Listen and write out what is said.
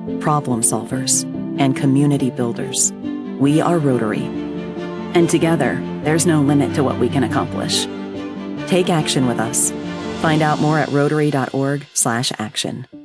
problem solvers, and community builders. We are Rotary. And together, there's no limit to what we can accomplish. Take action with us. Find out more at rotary.org/action.